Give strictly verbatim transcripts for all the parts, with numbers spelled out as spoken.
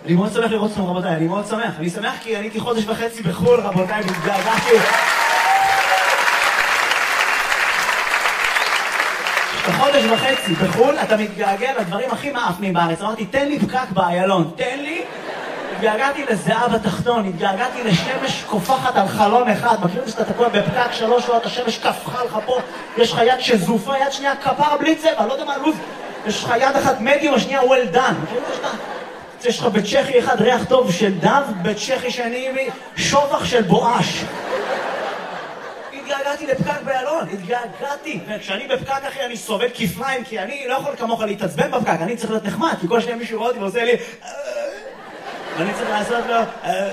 אני מאוד שמח לראות אתכם רבותיי, אני מאוד שמח. אני שמח כי אני הייתי חודש וחצי בחול רבותיי, והתגעגעתי. בחודש וחצי בחול אתה מתגעגע לדברים הכי מאפנים בארץ. אמרתי, תן לי פקק באיילון, תן לי. התגעגעתי לזהה בתחתון, התגעגעתי לשמש קופחת על חלון אחד. מכירים שאתה תקוע בפקק שלוש שעות, השמש קפחה לך פה, יש לך יד שזופה, יד שנייה כפרה בלי צבע, לא יודע מה לוז. יש לך יד אחת מדיום, השנייה well done. מכירים שאתה... יש לך בצ'כי אחד ריח טוב של דב, בצ'כי שאני שובח של בואש. התגעגעתי לפקק באלון, התגעגעתי. וכשאני בפקק אחי אני סובל כפליים, כי אני לא יכול כמוך להתעצבן בפקק, אני צריך להיות נחמד, כי כל שניה מישהו רואה אותי ועושה לי ואני צריך לעשות לו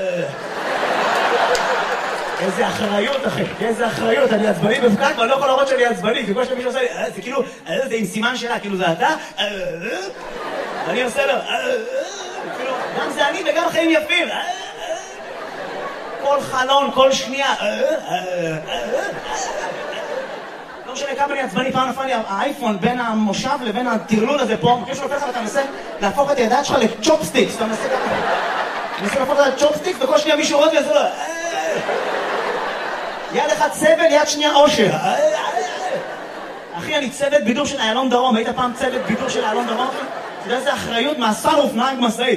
איזה אחריות אחי, איזה אחריות, אני עצבני בפקק ואני לא יכול להראות שאני עצבני, כי כל שניה מישהו עושה לי זה כאילו, זה עם סימן שלה, כאילו זה אתה ואני עושה לו גם זה אני וגם החיים יפים. כל חלון, כל שנייה. לא משנה כמה אני עצבני, פעם נפל לי האייפון בין המושב לבין הטרלול הזה פה. מכיר שהוא הופך לך, אתה מנסה להפוך את הידיים שלך לצ'ופסטיקס. אתה מנסה להפוך את לצ'ופסטיקס וכל שנייה מישהו רואה וזה לא. יד אחד סבל, יד שנייה אושר. אחי, אני צוות בידור של איילון דרום. היית פעם צוות בידור של איילון דרום? אתה יודע איזה אחריות מהסלוף נהג משאית.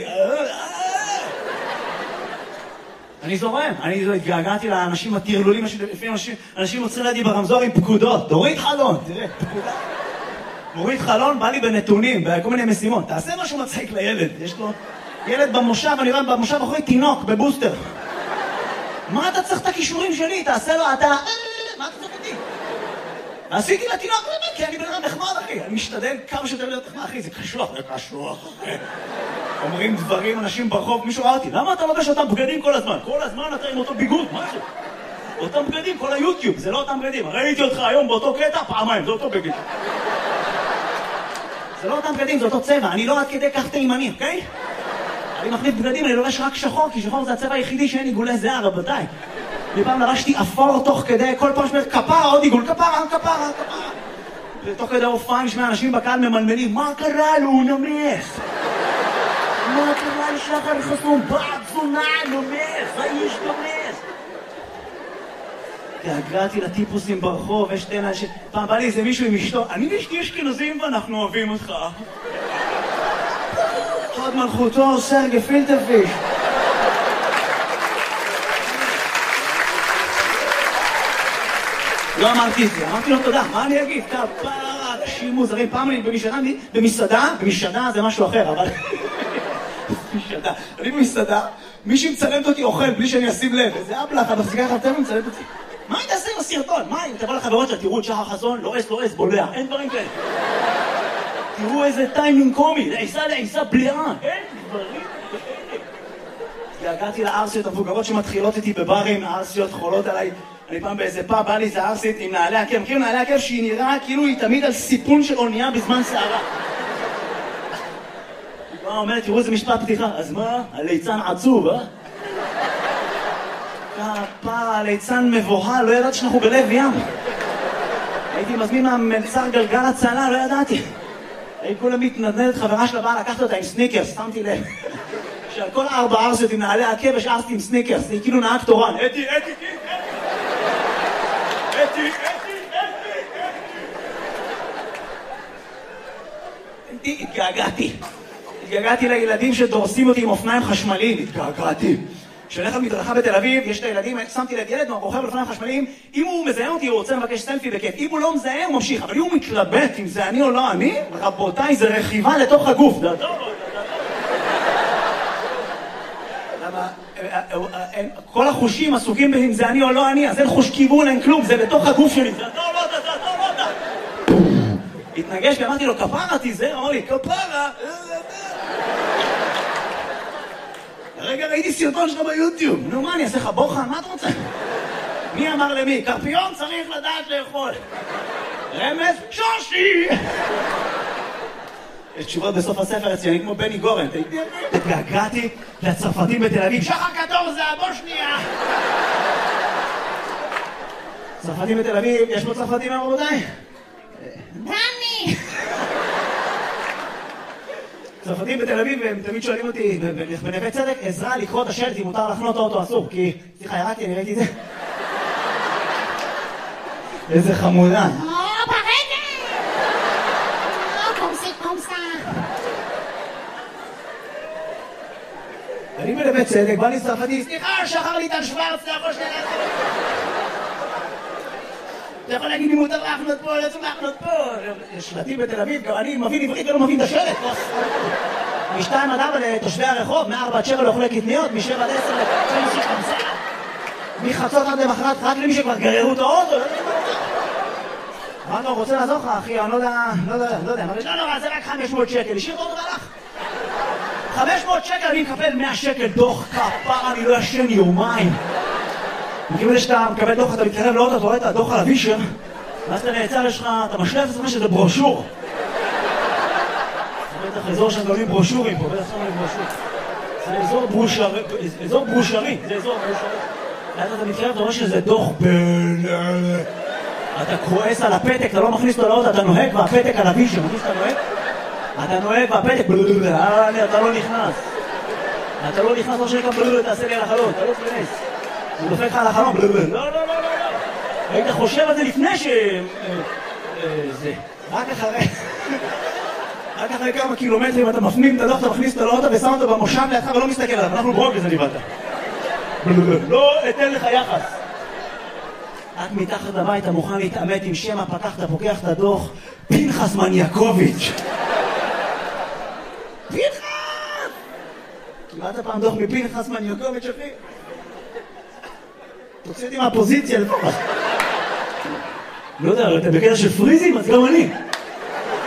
אני זורם, אני התגעגעתי לאנשים הטרלולים, אנשים עוצרים לידי ברמזור עם פקודות. תוריד חלון, תראה, פקודה. מוריד חלון, בא לי בנתונים, בכל מיני משימות. תעשה משהו מצחיק לילד. יש לו ילד במושב, אני רואה במושב אחרי תינוק, בבוסטר. מה אתה צריך את הכישורים שלי? תעשה לו, אתה... מה אתה צריך אותי? עשיתי לתינוק, כי אני בן אדם נחמד, אחי. אני משתדל כמה שיותר להיות נחמד, אחי. זה קשוח, זה קשוח, אחי. אומרים דברים, אנשים ברחוב, מישהו ראה אותי. למה אתה לובש אותם בגדים כל הזמן? כל הזמן אתה עם אותו ביגוד, מה זה? אותם בגדים, כל היוטיוב, זה לא אותם בגדים. ראיתי אותך היום באותו קטע, פעמיים, זה אותו בגד. זה לא אותם בגדים, זה אותו צבע. אני לא עד כדי כך תימני, אוקיי? אני מחליף בגדים, אני לובש רק שחור, כי שחור זה הצבע היחידי שאין עיגולי זהה, רבותיי. מפעם לבשתי אפור תוך כדי, כל פעם שמר כפרה, עוד עיגול, כפרה, כפרה, כפרה. ותוך כדי הופעה נשמע אנשים בקהל ממלמלים, מה קרה לו, הוא נמס? מה קרה לשחר חסום? בעד זונה, נמס, האיש נמס. התגעגעתי לטיפוסים ברחוב, יש שתי אנשים, פעם בא לי איזה מישהו עם אשתו, אני ואשתי אשכנזים ואנחנו אוהבים אותך. חד מלכותו, סרגי פילטרפיש. לא אמרתי את זה, אמרתי לו תודה, מה אני אגיד? כפרה, אנשים מוזרים, פעם אני במסעדה, במסעדה, במסעדה זה משהו אחר, אבל... במסעדה, אני במסעדה, מישהי מצלמת אותי אוכל בלי שאני אשים לב, איזה אבלח, אתה מפסיקה לך אתם מצלמת אותי. מה היא תעשה עם הסרטון? מה, אם תבוא לחברות שלה, תראו את שחר חסון, לא אס, לא אס, בולע, אין דברים כאלה. תראו איזה טיימינג קומי, לעיסה לעיסה בליעה, אין דברים כאלה. התגעגעתי לארסיות המבוגרות שמתחילות איתי בברים, הארסיות חולות עליי. אני פעם באיזה פאב, בא לי איזה ארסית עם נעלי עקב. מכירים נעלי עקב שהיא נראה כאילו היא תמיד על סיפון של אונייה בזמן שערה. היא כבר אומרת, תראו איזה משפט פתיחה. אז מה? הליצן עצוב, אה? כפרה, הליצן מבוהל, לא ידעתי שאנחנו בלב ים. הייתי מזמין מהמלצר גלגל הצלה, לא ידעתי. הייתי כולה מתנדנדת חברה של הבאה, לקחת אותה עם סניקרס, שמתי לב. שעל כל ארבע ארסיות עם נעלי עקב יש ארסית עם סניקרס, היא כאילו נהג תורן. אתי, אתי, אתי, אתי, אתי, אתי, אתי, התגעגעתי. התגעגעתי לילדים שדורסים אותי עם אופניים חשמליים, התגעגעתי. כשהלך מדרכה בתל אביב, יש את הילדים, שמתי לב ילד רוכב על אופניים חשמליים, אם הוא מזהה אותי, הוא רוצה לבקש סלפי בכיף. אם הוא לא מזהה, הוא ממשיך. אבל אם הוא מתלבט אם זה אני או לא אני, רבותיי, זה רכיבה לתוך הגוף. כל החושים עסוקים באם זה אני או לא אני, אז אין חוש כיוון, אין כלום, זה בתוך הגוף שלי. זה אתה או לא אתה, זה אתה או לא אתה. התנגש ואמרתי לו, כפרה תיזהר, אמר לי, כפרה. הרגע ראיתי סרטון שלך ביוטיוב. נו מה, אני אעשה לך בוחן? מה אתה רוצה? מי אמר למי? קרפיון צריך לדעת לאכול. רמז, שושי! יש תשובות בסוף הספר אצלי, אני כמו בני גורן. התגעגעתי לצרפתים בתל אביב. שחר כתור זה הבושניה! צרפתים בתל אביב, יש פה צרפתים רבותיי? דני! צרפתים בתל אביב, והם תמיד שואלים אותי, בנווה צדק, עזרה לקרוא את השלט, אם מותר לחנות האוטו אסור, כי... סליחה, ירדתי, אני ראיתי את זה. איזה חמודה. או, ברגע! או, קומסי, קומסה. אני בנווה צדק, בא לי צרפתי, סליחה, שחר לי טל שוורץ, אתה יכול שנייה לעשות. אתה יכול להגיד לי מותר לחנות פה, לא צריך לחנות פה. יש שלטים בתל אביב, גם אני מבין עברית ולא מבין את השלט. משתיים עד ארבע לתושבי הרחוב, מארבע עד שבע לאוכלי קטניות, משבע עד עשר לקומסי קומסה. מחצות עד למחרת, רק למי שכבר גררו את האוטו, לא יודע מה אתה רוצה לעזור לך, אחי, אני לא יודע, לא יודע, לא יודע, לא נורא, זה רק חמש מאות שקל, השאיר את האוטו והלך. חמש מאות שקל, אני מקבל מאה שקל דוח כפר, אני לא ישן יומיים. מכיוון שאתה מקבל דוח, אתה מתקרב לאוטו, אתה רואה את הדוח על הווישר, ואז אתה נעצר, יש לך, אתה משלב את זה שזה ברושור. זה בטח אזור שם גולים ברושורים פה, בטח שם גולים ברושור. זה אזור ברושרי, אזור ברושרי, זה אזור ברושרי. ואז אתה מתקרב, אתה רואה שזה דוח בין... אתה כועס על הפתק, אתה לא מכניס אותו לאוטו, אתה נוהג והפתק על הווישר, מכניס אתה נוהג? אתה נוהג והפתק, אתה לא נכנס. אתה לא נכנס, לא שנקרא, תעשה לי על החלון, אתה לא תכנס. הוא דופק לך על החלון, לא, לא, לא, לא, לא. היית חושב על זה לפני ש... זה. רק אחרי... רק אחרי כמה קילומטרים אתה מפנים את הדוח, אתה מכניס אותו לאוטו ושם אותו במושב לידך ולא מסתכל עליו, אנחנו ברוגז אני באת. לא אתן לך יחס. רק מתחת לבית אתה מוכן להתעמת עם שמה, פתחת, פוקח את הדוח, פנחס מניאקוביץ'. פנחס! קיבלת פעם דוח מפנחס מניאקוביץ', אחי? תוציא אותי מהפוזיציה לפחות. לא יודע, אתה בקטע של פריזים, אז גם אני.